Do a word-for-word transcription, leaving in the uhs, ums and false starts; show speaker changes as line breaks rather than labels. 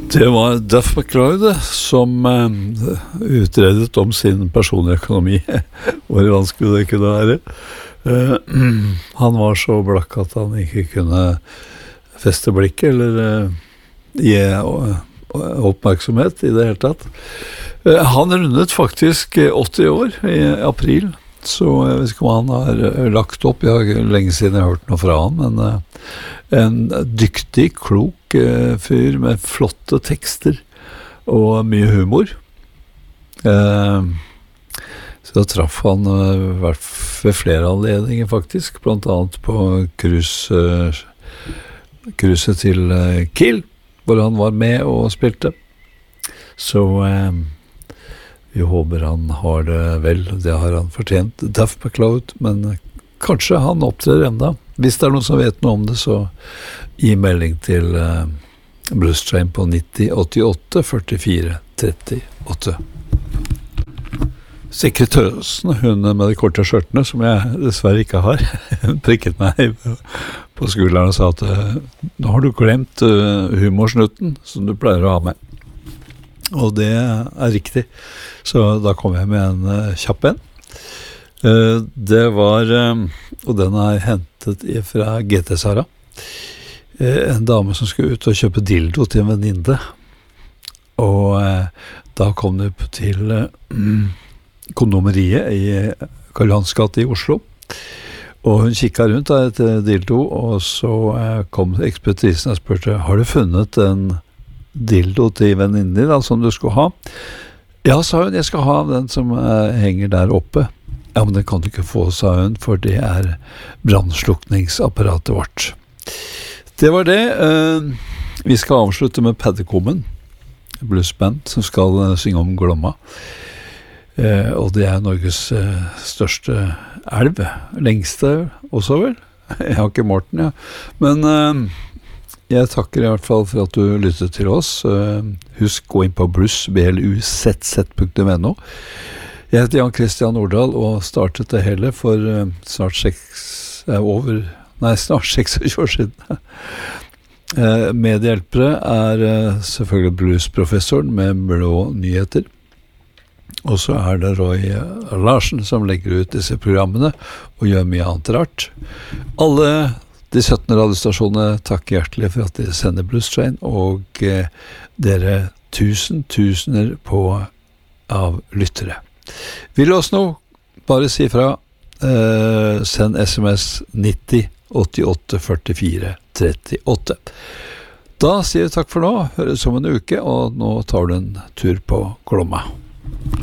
Det var Duff McLeod som uh, utredet om sin personlige økonomi. Hvor vanskelig det kunne være. Uh, han var så blakk at han ikke kunne feste blikket eller uh, gi uh, oppmerksomhet i det hele tatt. Uh, han rundet faktisk åtti år i april, så jeg vet ikke om han har lagt opp. Jeg har lenge siden jeg har hørt noe fra han, men uh, en dyktig, klok uh, fyr med flotte tekster og mye humor. Uh, så da traff han uh, ved flere anledninger faktisk, blant annet på cruise, uh, cruiset til uh, Kiel, hvor han var med og spilte. Så uh, vi håper han har det vel, det har han fortjent, Duff McLeod, men uh, kanskje han opptrer enda. Hvis det er noen som vet noe om det, så gi melding til uh, Blues Train på nitti åttiåtte førtifire trettiåtte. Sekretøsen, hun med de korte skjørtene, som jeg dessverre ikke har, hun prikket meg på skulderen og sa at nå har du glemt uh, humorsnutten som du pleier å ha med. Og det er riktig, så da kom jeg med en uh, kjapp en. Uh, det var, uh, og den er hentet fra G T Sara, uh, en dame som skulle ut og kjøpe dildo til en venninne, og uh, da kom det til uh, kondomeriet i Karl Johans gate i Oslo, og hun kikket rundt da etter dildo, og så uh, kom ekspeditrisen og spurte, har du funnet en dildo til venninnen din da, som du skulle ha? Ja, sa hun, jeg skal ha den som uh, henger der oppe. Ja, men det kan du ikke få, sa hun, for det er brannslukningsapparatet vårt. Det var det. Vi skal avslutte med Paddekommen, bluesband, som skal synge om Glomma. Og det er Norges største elv, lengste også vel. Jeg har ikke Morten, ja. Men jeg takker i hvert fall for at du lyttet til oss. Husk, gå inn på blues, b l u z z punktum n o. Jeg heter Jan Christian Nordahl og startet det hele for uh, snart seks, uh, over, nei, snart seksogtjue år siden. uh, medhjelpere er uh, selvfølgelig bluesprofessoren med blå nyheter. Og så er det Roy uh, Larsen som legger ut disse programmene og gjør mye annet rart. Alle de sytten radiostasjonene takker hjertelig for at de sender Blues Train, og uh, dere tusen, tusener på av lyttere. Vil du oss nå bare si fra, eh, send sms nitti åttiåtte førtifire trettiåtte. Da sier vi takk for nå, høres om en uke, og nå tar du en tur på Glomma.